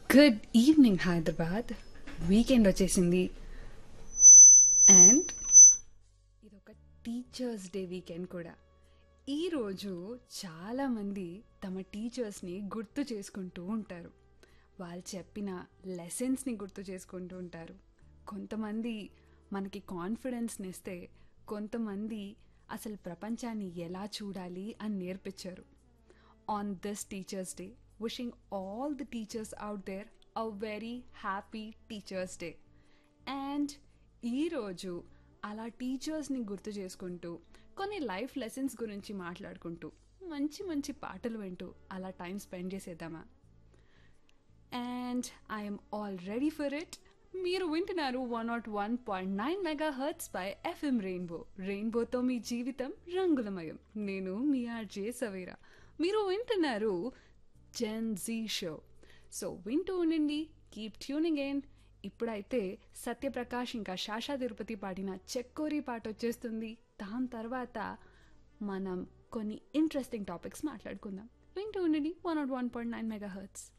Good evening Hyderabad. Weekend వచ్చేసింది and ఇదొక teachers day weekend కూడా. ఈరోజు చాలామంది తమ టీచర్స్ని గుర్తు చేసుకుంటూ ఉంటారు. వాళ్ళు చెప్పిన లెసన్స్ని గుర్తు చేసుకుంటూ ఉంటారు. కొంతమంది మనకి కాన్ఫిడెన్స్ని ఇస్తే, కొంతమంది అసలు ప్రపంచాన్ని ఎలా చూడాలి అని నేర్పించారు. On this Teachers' Day, wishing all the teachers out there a very happy Teachers' Day. And ఈరోజు అలా టీచర్స్ని గుర్తు చేసుకుంటూ కొన్ని లైఫ్ లెసన్స్ గురించి మాట్లాడుకుంటూ మంచి మంచి పాటలు వింటూ అలా టైం స్పెండ్ చేసేద్దామా? And I'm all ready for it. మీరు వింటున్నారు 101.9 మెగా హర్ట్స్ పై ఎఫ్ఎం రెయిన్బో. రెయిన్బోతో మీ జీవితం రంగులమయం. నేను మీ ఆర్జే సవేరా. మీరు వింటున్నారు జెన్ జీ షో. సో వింటూ ఉండండి, కీప్ ట్యూనింగ్ ఇన్. ఇప్పుడైతే సత్యప్రకాష్ ఇంకా శాషా తిరుపతి పాడిన చెక్కోరి పాట వచ్చేస్తుంది. దాని తర్వాత మనం కొన్ని ఇంట్రెస్టింగ్ టాపిక్స్ మాట్లాడుకుందాం. వింటూ ఉండండి 101.9 మెగా హర్ట్స్.